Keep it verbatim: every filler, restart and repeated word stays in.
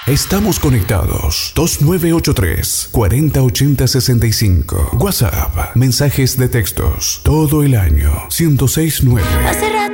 Estamos conectados. dos nueve ocho tres, cuatro cero ocho cero seis cinco. WhatsApp. Mensajes de textos. Todo el año. ciento seis punto nueve. Hace rato